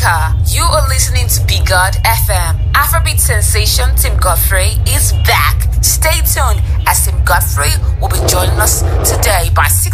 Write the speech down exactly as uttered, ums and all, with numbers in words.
Africa. You are listening to Be God F M. Afrobeat sensation Tim Godfrey is back. Stay tuned as Tim Godfrey will be joining us today by six